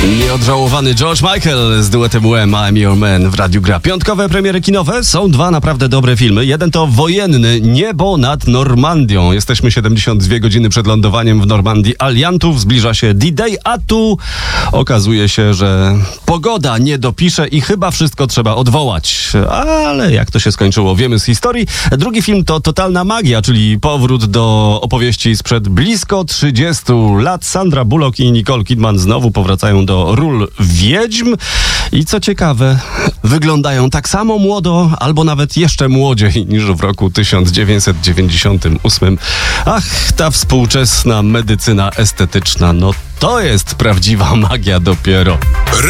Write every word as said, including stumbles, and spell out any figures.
Nieodżałowany George Michael z duetem U M, I'm Your Man w Radiu Gra. Piątkowe premiery kinowe. Są dwa naprawdę dobre filmy. Jeden to wojenny, Niebo nad Normandią. Jesteśmy siedemdziesiąt dwie godziny przed lądowaniem w Normandii aliantów. Zbliża się D-Day, a tu okazuje się, że pogoda nie dopisze i chyba wszystko trzeba odwołać. Ale jak to się skończyło, wiemy z historii. Drugi film to Totalna magia, czyli powrót do opowieści sprzed blisko trzydziestu lat. Sandra Bullock i Nicole Kidman znowu powracają do ról wiedźm i co ciekawe, wyglądają tak samo młodo, albo nawet jeszcze młodziej niż w roku tysiąc dziewięćset dziewięćdziesiątym ósmym. Ach, ta współczesna medycyna estetyczna, no to jest prawdziwa magia dopiero.